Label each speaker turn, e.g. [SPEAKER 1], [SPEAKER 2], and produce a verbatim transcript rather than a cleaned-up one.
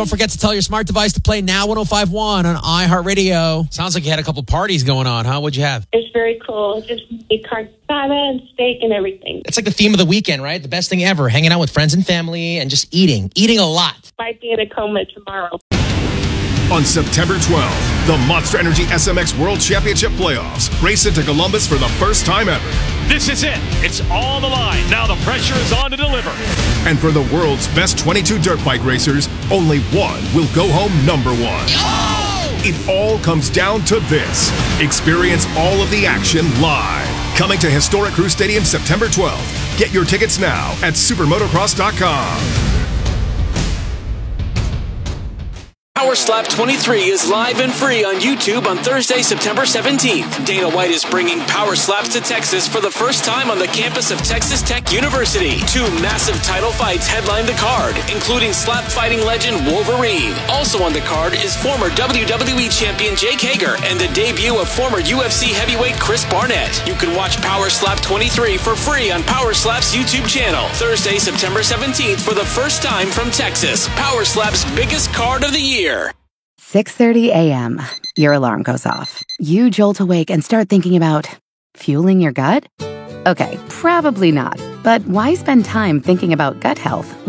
[SPEAKER 1] Don't forget to tell your smart device to play Now one oh five point one on iHeartRadio. Sounds like you had a couple parties going on, huh? What'd you have?
[SPEAKER 2] It's very cool. Just a carne asada and steak and everything.
[SPEAKER 3] It's like the theme of the weekend, right? The best thing ever. Hanging out with friends and family and just eating. Eating a lot.
[SPEAKER 2] Might be in a coma tomorrow.
[SPEAKER 4] On September twelfth, the Monster Energy S M X World Championship Playoffs race into Columbus for the first time ever.
[SPEAKER 5] This is it. It's all the line. Now the pressure is on to deliver.
[SPEAKER 4] And for the world's best twenty-two dirt bike racers, only one will go home number one. Oh! It all comes down to this. Experience all of the action live. Coming to historic Crew Stadium September twelfth. Get your tickets now at supermotocross dot com.
[SPEAKER 6] Power Slap twenty-three is live and free on YouTube on Thursday, September seventeenth. Dana White is bringing Power Slaps to Texas for the first time on the campus of Texas Tech University. Two massive title fights headline the card, including slap fighting legend Wolverine. Also on the card is former W W E champion Jake Hager and the debut of former U F C heavyweight Chris Barnett. You can watch Power Slap twenty-three for free on Power Slap's YouTube channel. Thursday, September seventeenth for the first time from Texas. Power Slap's biggest card of the year.
[SPEAKER 7] six thirty a.m. Your alarm goes off. You jolt awake and start thinking about fueling your gut? Okay, probably not. But why spend time thinking about gut health